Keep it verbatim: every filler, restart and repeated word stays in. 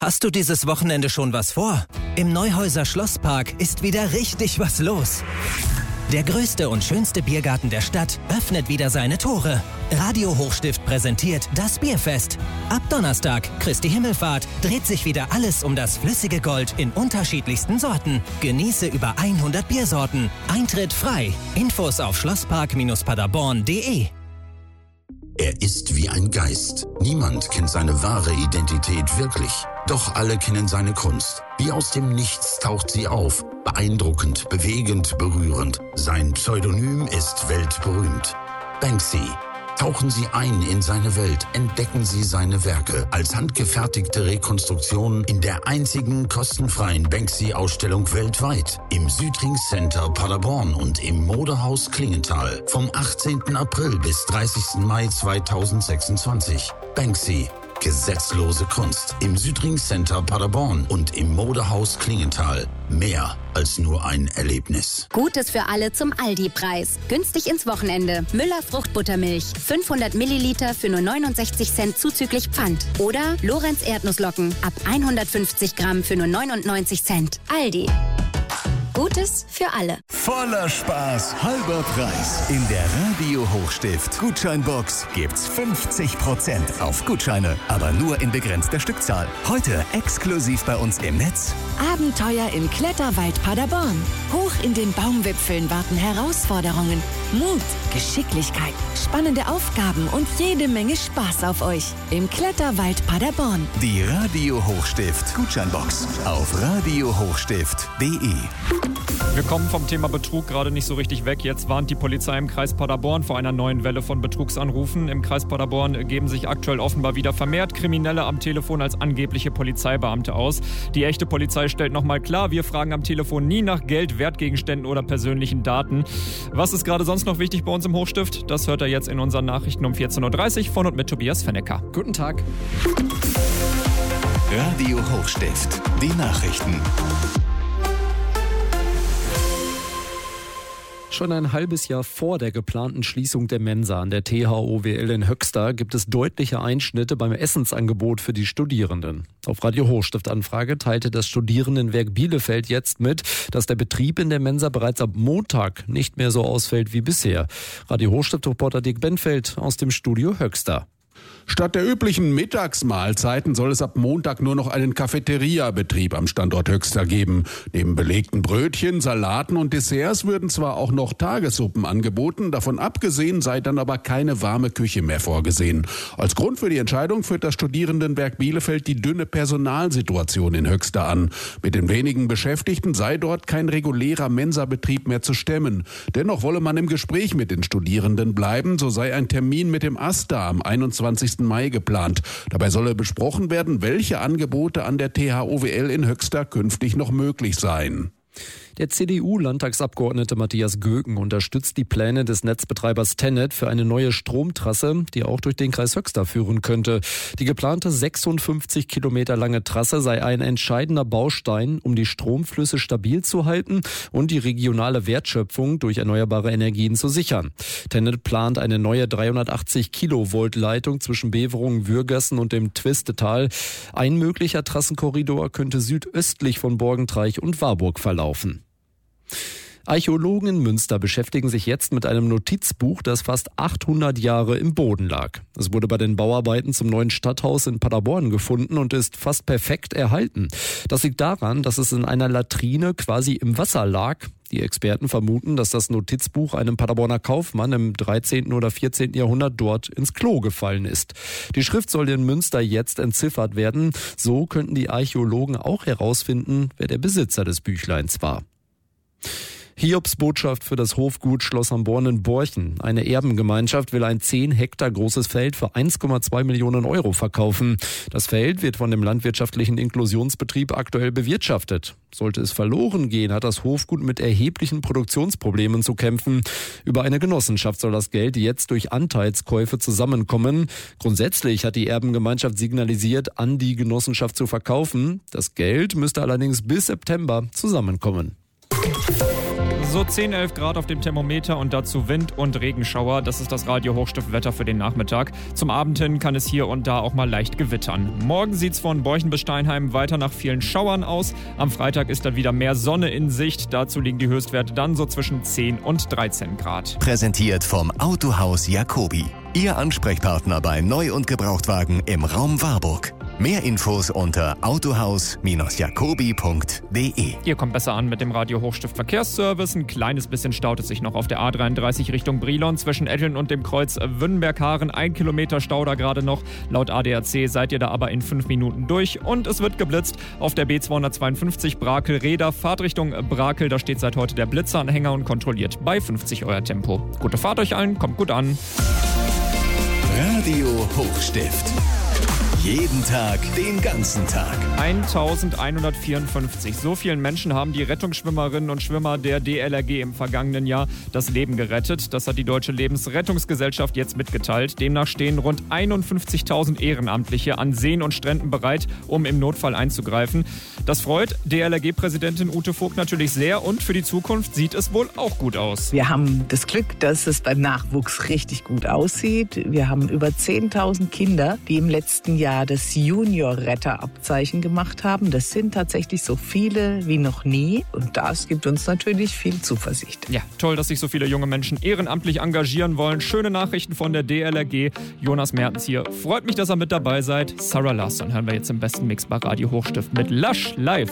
Hast du dieses Wochenende schon was vor? Im Neuhäuser Schlosspark ist wieder richtig was los. Der größte und schönste Biergarten der Stadt öffnet wieder seine Tore. Radio Hochstift präsentiert das Bierfest. Ab Donnerstag, Christi Himmelfahrt, dreht sich wieder alles um das flüssige Gold in unterschiedlichsten Sorten. Genieße über hundert Biersorten. Eintritt frei. Infos auf schlosspark paderborn punkt de. Er ist wie ein Geist. Niemand kennt seine wahre Identität wirklich. Doch alle kennen seine Kunst. Wie aus dem Nichts taucht sie auf. Beeindruckend, bewegend, berührend. Sein Pseudonym ist weltberühmt. Banksy. Tauchen Sie ein in seine Welt, entdecken Sie seine Werke als handgefertigte Rekonstruktion in der einzigen kostenfreien Banksy-Ausstellung weltweit im Südring Center Paderborn und im Modehaus Klingenthal vom achtzehnten April bis dreißigsten Mai zweitausendsechsundzwanzig. Banksy. Gesetzlose Kunst im Südring Center Paderborn und im Modehaus Klingenthal. Mehr als nur ein Erlebnis. Gutes für alle zum Aldi-Preis. Günstig ins Wochenende. Müller Fruchtbuttermilch. fünfhundert Milliliter für nur neunundsechzig Cent zuzüglich Pfand. Oder Lorenz Erdnusslocken. Ab hundertfünfzig Gramm für nur neunundneunzig Cent. Aldi. Gutes für alle. Voller Spaß, halber Preis. In der Radio Hochstift Gutscheinbox gibt's fünfzig Prozent auf Gutscheine, aber nur in begrenzter Stückzahl. Heute exklusiv bei uns im Netz. Abenteuer im Kletterwald Paderborn. Hoch in den Baumwipfeln warten Herausforderungen, Mut, Geschicklichkeit, spannende Aufgaben und jede Menge Spaß auf euch. Im Kletterwald Paderborn. Die Radio Hochstift Gutscheinbox auf radio hochstift punkt de. Wir kommen vom Thema Betrug gerade nicht so richtig weg. Jetzt warnt die Polizei im Kreis Paderborn vor einer neuen Welle von Betrugsanrufen. Im Kreis Paderborn geben sich aktuell offenbar wieder vermehrt Kriminelle am Telefon als angebliche Polizeibeamte aus. Die echte Polizei stellt nochmal klar, wir fragen am Telefon nie nach Geld, Wertgegenständen oder persönlichen Daten. Was ist gerade sonst noch wichtig bei uns im Hochstift? Das hört er jetzt in unseren Nachrichten um vierzehn Uhr dreißig von und mit Tobias Fennecker. Guten Tag. Radio Hochstift, die Nachrichten. Schon ein halbes Jahr vor der geplanten Schließung der Mensa an der T H O W L in Höxter gibt es deutliche Einschnitte beim Essensangebot für die Studierenden. Auf Radio Hochstift Anfrage teilte das Studierendenwerk Bielefeld jetzt mit, dass der Betrieb in der Mensa bereits ab Montag nicht mehr so ausfällt wie bisher. Radio Hochstift-Reporter Dick Benfeld aus dem Studio Höxter. Statt der üblichen Mittagsmahlzeiten soll es ab Montag nur noch einen Cafeteria-Betrieb am Standort Höxter geben. Neben belegten Brötchen, Salaten und Desserts würden zwar auch noch Tagessuppen angeboten, davon abgesehen sei dann aber keine warme Küche mehr vorgesehen. Als Grund für die Entscheidung führt das Studierendenwerk Bielefeld die dünne Personalsituation in Höxter an. Mit den wenigen Beschäftigten sei dort kein regulärer Mensabetrieb mehr zu stemmen. Dennoch wolle man im Gespräch mit den Studierenden bleiben, so sei ein Termin mit dem AStA am einundzwanzigsten Mai geplant. Dabei solle besprochen werden, welche Angebote an der T H O W L in Höxter künftig noch möglich seien. Der C D U-Landtagsabgeordnete Matthias Göken unterstützt die Pläne des Netzbetreibers TenneT für eine neue Stromtrasse, die auch durch den Kreis Höxter führen könnte. Die geplante sechsundfünfzig Kilometer lange Trasse sei ein entscheidender Baustein, um die Stromflüsse stabil zu halten und die regionale Wertschöpfung durch erneuerbare Energien zu sichern. TenneT plant eine neue dreihundertachtzig Kilovolt Leitung zwischen Beverungen, Würgassen und dem Twistetal. Ein möglicher Trassenkorridor könnte südöstlich von Borgentreich und Warburg verlaufen. Archäologen in Münster beschäftigen sich jetzt mit einem Notizbuch, das fast achthundert Jahre im Boden lag. Es wurde bei den Bauarbeiten zum neuen Stadthaus in Paderborn gefunden und ist fast perfekt erhalten. Das liegt daran, dass es in einer Latrine quasi im Wasser lag. Die Experten vermuten, dass das Notizbuch einem Paderborner Kaufmann im dreizehnten oder vierzehnten Jahrhundert dort ins Klo gefallen ist. Die Schrift soll in Münster jetzt entziffert werden. So könnten die Archäologen auch herausfinden, wer der Besitzer des Büchleins war. Hiobsbotschaft für das Hofgut Schloss am Born in Borchen. Eine Erbengemeinschaft will ein zehn Hektar großes Feld für eins Komma zwei Millionen Euro verkaufen. Das Feld wird von dem landwirtschaftlichen Inklusionsbetrieb aktuell bewirtschaftet. Sollte es verloren gehen, hat das Hofgut mit erheblichen Produktionsproblemen zu kämpfen. Über eine Genossenschaft soll das Geld jetzt durch Anteilskäufe zusammenkommen. Grundsätzlich hat die Erbengemeinschaft signalisiert, an die Genossenschaft zu verkaufen. Das Geld müsste allerdings bis September zusammenkommen. So zehn, elf Grad auf dem Thermometer und dazu Wind und Regenschauer. Das ist das Radio Hochstift-Wetter für den Nachmittag. Zum Abend hin kann es hier und da auch mal leicht gewittern. Morgen sieht es von Borchen bis Steinheim weiter nach vielen Schauern aus. Am Freitag ist dann wieder mehr Sonne in Sicht. Dazu liegen die Höchstwerte dann so zwischen zehn und dreizehn Grad. Präsentiert vom Autohaus Jacobi. Ihr Ansprechpartner bei Neu- und Gebrauchtwagen im Raum Warburg. Mehr Infos unter autohaus Jacobi punkt de. Ihr kommt besser an mit dem Radio Hochstift Verkehrsservice. Ein kleines bisschen staut es sich noch auf der A dreiunddreißig Richtung Brilon zwischen Etteln und dem Kreuz Wünnenberg-Haaren. Ein Kilometer Stau da gerade noch. Laut A D A C seid ihr da aber in fünf Minuten durch. Und es wird geblitzt auf der B zweihundertzweiundfünfzig Brakel-Reda. Fahrtrichtung Brakel, da steht seit heute der Blitzeranhänger und kontrolliert bei fünfzig euer Tempo. Gute Fahrt euch allen, kommt gut an. Radio Hochstift. Jeden Tag, den ganzen Tag. eintausendeinhundertvierundfünfzig. So vielen Menschen haben die Rettungsschwimmerinnen und Schwimmer der D L R G im vergangenen Jahr das Leben gerettet. Das hat die Deutsche Lebensrettungsgesellschaft jetzt mitgeteilt. Demnach stehen rund einundfünfzigtausend Ehrenamtliche an Seen und Stränden bereit, um im Notfall einzugreifen. Das freut D L R G-Präsidentin Ute Vogt natürlich sehr und für die Zukunft sieht es wohl auch gut aus. Wir haben das Glück, dass es beim Nachwuchs richtig gut aussieht. Wir haben über zehntausend Kinder, die im letzten Jahr das Junior-Retter-Abzeichen gemacht haben. Das sind tatsächlich so viele wie noch nie und das gibt uns natürlich viel Zuversicht. Ja, toll, dass sich so viele junge Menschen ehrenamtlich engagieren wollen. Schöne Nachrichten von der D L R G. Jonas Mertens hier. Freut mich, dass ihr mit dabei seid. Sarah Larsson hören wir jetzt im besten Mix bei Radio Hochstift mit Lush live.